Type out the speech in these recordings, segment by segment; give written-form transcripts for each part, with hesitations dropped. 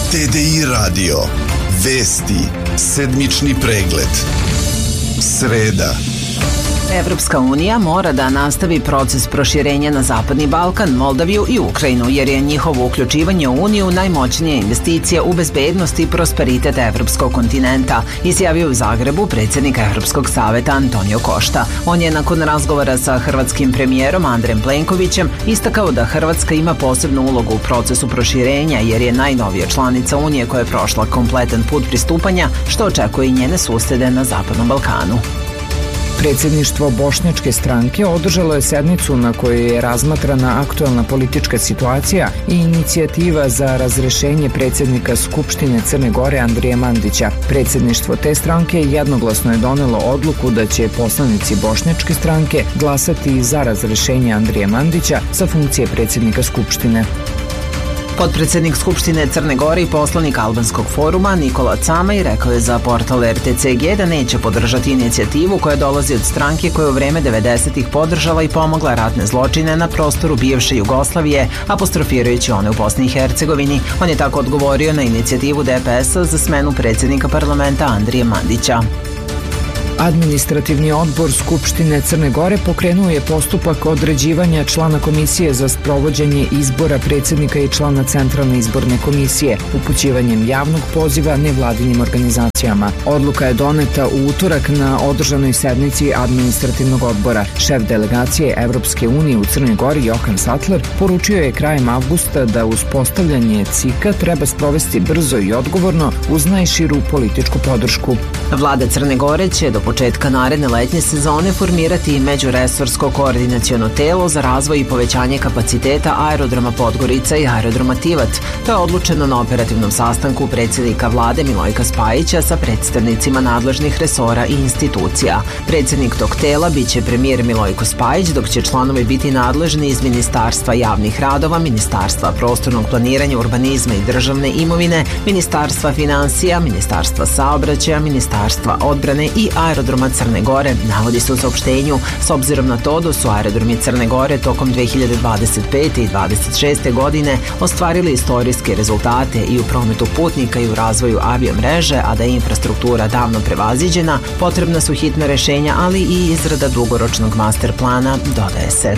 TDI Radio. Vesti. Sedmični pregled. Sreda. Evropska unija mora da nastavi proces proširenja na Zapadni Balkan, Moldaviju i Ukrajinu, jer je njihovo uključivanje u Uniju najmoćnija investicija u bezbednost i prosperitet evropskog kontinenta, izjavio u Zagrebu predsjednik Evropskog saveta Antonio Costa. On je nakon razgovora sa hrvatskim premijerom Andrejem Plenkovićem istakao da Hrvatska ima posebnu ulogu u procesu proširenja, jer je najnovija članica Unije koja je prošla kompletan put pristupanja, što očekuje i njene susede na Zapadnom Balkanu. Predsjedništvo Bošnjačke stranke održalo je sednicu na kojoj je razmatrana aktuelna politička situacija i inicijativa za razrešenje predsjednika Skupštine Crne Gore Andrije Mandića. Predsjedništvo te stranke jednoglasno je donelo odluku da će poslanici Bošnjačke stranke glasati za razrešenje Andrije Mandića sa funkcije predsjednika Skupštine. Potpredsjednik Skupštine Crne Gore i poslanik Albanskog foruma Nikola Camaj rekao je za portal RTCG da neće podržati inicijativu koja dolazi od stranke koja je u vreme 90-ih podržala i pomogla ratne zločine na prostoru bivše Jugoslavije, apostrofirajući one u Bosni i Hercegovini. On je tako odgovorio na inicijativu DPS-a za smenu predsjednika parlamenta Andrije Mandića. Administrativni odbor Skupštine Crne Gore pokrenuo je postupak određivanja člana komisije za sprovođenje izbora predsjednika i člana Centralne izborne komisije, upućivanjem javnog poziva nevladinim organizacijama. Odluka je doneta u utorak na održanoj sednici administrativnog odbora. Šef delegacije Evropske unije u Crnoj Gori Johan Sattler poručio je krajem avgusta da uspostavljanje CIK-a treba sprovesti brzo i odgovorno uz najširu političku podršku. Vlada Crne Gore će do početka naredne letnje sezone formirati međuresorsko koordinaciono telo za razvoj i povećanje kapaciteta aerodroma Podgorica i aerodroma Tivat. To je odlučeno na operativnom sastanku predsjednika vlade Milojka Spajića sa predstavnicima nadležnih resora i institucija. Predsjednik tog tela biće premijer Milojko Spajić, dok će članovi biti nadležni iz Ministarstva javnih radova, Ministarstva prostornog planiranja, urbanizma i državne imovine, Ministarstva financija, Ministarstva saobraćaja, Ministarstva odbrane i aerodroma Crne Gore, navodi se u saopštenju. S obzirom na to da su aerodromi Crne Gore tokom 2025. i 2026. godine ostvarili istorijske rezultate i u prometu putnika i u razvoju aviomreže, a da je infrastruktura davno prevaziđena, potrebna su hitna rešenja, ali i izrada dugoročnog master plana, dodaje se.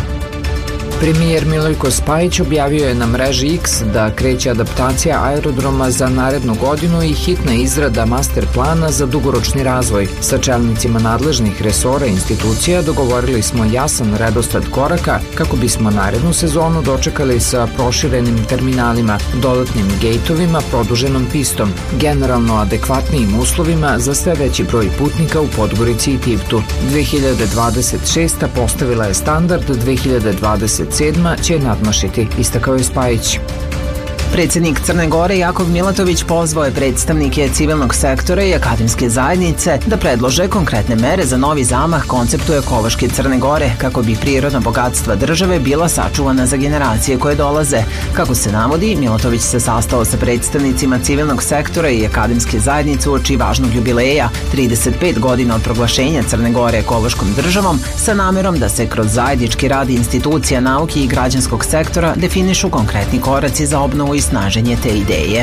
Premijer Milojko Spajić objavio je na mreži X da kreće adaptacija aerodroma za narednu godinu i hitna izrada master plana za dugoročni razvoj. Sa čelnicima nadležnih resora i institucija dogovorili smo jasan redosled koraka kako bismo narednu sezonu dočekali sa proširenim terminalima, dodatnim gejtovima, produženom pistom, generalno adekvatnijim uslovima za sve veći broj putnika u Podgorici i Tivtu. 2026. postavila je standard, 2027. će nadmašiti, istakao je Spajić. Predsjednik Crne Gore Jakov Milatović pozvao je predstavnike civilnog sektora i akademske zajednice da predlože konkretne mere za novi zamah konceptu ekološke Crne Gore kako bi prirodna bogatstva države bila sačuvana za generacije koje dolaze. Kako se navodi, Milatović se sastao sa predstavnicima civilnog sektora i akademske zajednice uoči važnog jubileja 35 godina od proglašenja Crne Gore ekološkom državom sa namerom da se kroz zajednički rad institucija nauke i građanskog sektora definišu konkretni koraci za obnovu i snaženje te ideje.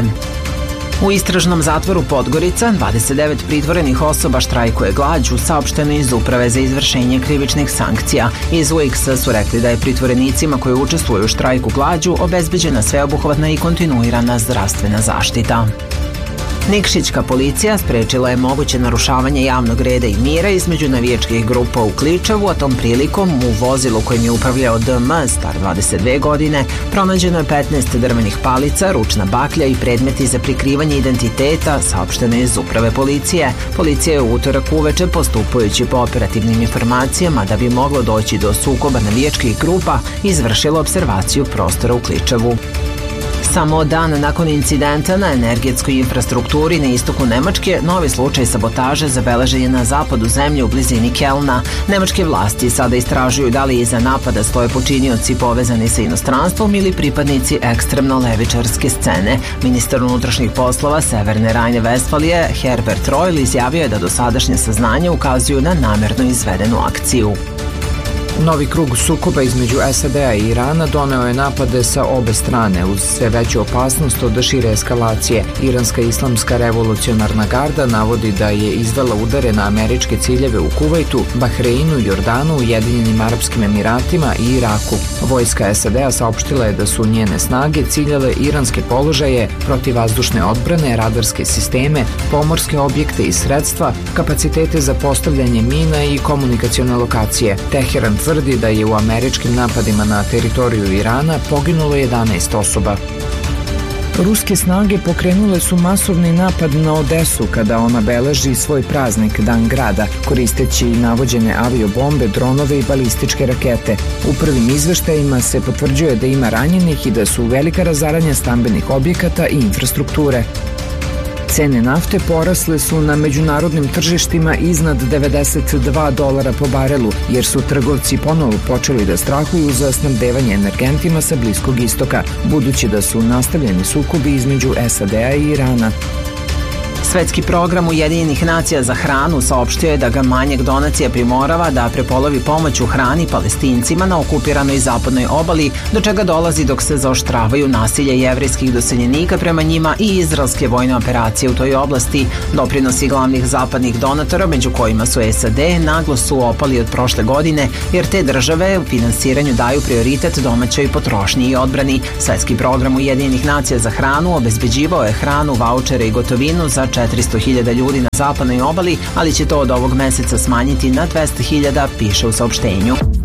U istražnom zatvoru Podgorica 29 pritvorenih osoba štrajkuje glađu, saopšteno iz Uprave za izvršenje krivičnih sankcija. Iz UX su rekli da je pritvorenicima koji učestvuju u štrajku glađu obezbeđena sveobuhvatna i kontinuirana zdravstvena zaštita. Nikšićka policija sprečila je moguće narušavanje javnog reda i mira između navijačkih grupa u Kličevu, a tom prilikom u vozilu kojim je upravljao DM, star 22 godine, pronađeno je 15 drvenih palica, ručna baklja i predmeti za prikrivanje identiteta, saopšteno iz Uprave policije. Policija je u utorak uveče, postupajući po operativnim informacijama da bi moglo doći do sukoba navijačkih grupa, izvršila observaciju prostora u Kličevu. Samo dan nakon incidenta na energetskoj infrastrukturi na istoku Nemačke, novi slučaj sabotaže zabeležen je na zapadu zemlje u blizini Kelna. Nemačke vlasti sada istražuju da li iza napada stoje počinioci povezani sa inostranstvom ili pripadnici ekstremno levičarske scene. Ministar unutrašnjih poslova Severne Rajne-Vestfalije Herbert Reul izjavio je da dosadašnje saznanja ukazuju na namerno izvedenu akciju. Novi krug sukoba između SAD-a i Irana doneo je napade sa obe strane uz sve veću opasnost od šire eskalacije. Iranska islamska revolucionarna garda navodi da je izvela udare na američke ciljeve u Kuvajtu, Bahreinu, Jordanu, Ujedinjenim Arapskim Emiratima i Iraku. Vojska SAD-a saopštila je da su njene snage ciljale iranske položaje, protivvazdušne odbrane, radarske sisteme, pomorske objekte i sredstva, kapacitete za postavljanje mina i komunikacione lokacije. Teheran tvrdi da je u američkim napadima na teritoriju Irana poginulo 11 osoba. Ruske snage pokrenule su masovni napad na Odesu kada ona beleži svoj praznik Dan grada, koristeći navođene aviobombe, dronove i balističke rakete. U prvim izveštajima se potvrđuje da ima ranjenih i da su velika razaranja stambenih objekata i infrastrukture. Cene nafte porasle su na međunarodnim tržištima iznad $92 po barelu, jer su trgovci ponovo počeli da strahuju za snabdevanje energentima sa Bliskog istoka, budući da su nastavljeni sukobi između SAD-a i Irana. Svetski program Ujedinjenih nacija za hranu saopštio je da ga manjak donacija primorava da prepolovi pomoć u hrani Palestincima na okupiranoj zapadnoj obali, do čega dolazi dok se zaoštravaju nasilje jevrejskih doseljenika prema njima i izraelske vojne operacije u toj oblasti. Doprinosi glavnih zapadnih donatora, među kojima su SAD, naglo su opali od prošle godine, jer te države u finansiranju daju prioritet domaćoj potrošnji i odbrani. Svetski program Ujedinjenih nacija za hranu obezbeđivao je hranu, vaučere i gotovinu za 400.000 ljudi na zapadnoj obali, ali će to od ovog meseca smanjiti na 200.000, piše u saopštenju.